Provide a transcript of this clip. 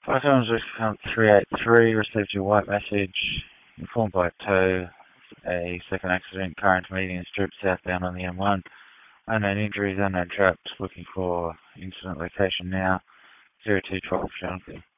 Python's account 383 received your white message. Informed by tow, a second accident, car intermediate strip southbound on the M1. Unknown injuries, unknown trapped. Looking for incident location now. 0212 Jonathan.